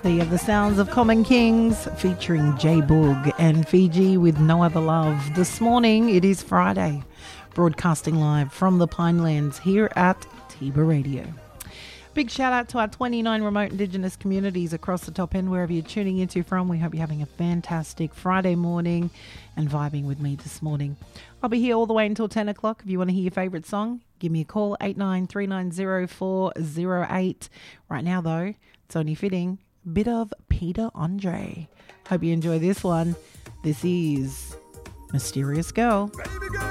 They have the sounds of Common Kings featuring J Boog and Fiji with No Other Love. This morning it is Friday, broadcasting live from the Pinelands here at Tiba Radio. Big shout out to our 29 remote Indigenous communities across the top end, wherever you're tuning into from. We hope you're having a fantastic Friday morning and vibing with me this morning. I'll be here all the way until 10 o'clock. If you want to hear your favourite song, give me a call, 89390408. Right now, though, it's only fitting. Bit of Peter Andre. Hope you enjoy this one. This is Mysterious Girl.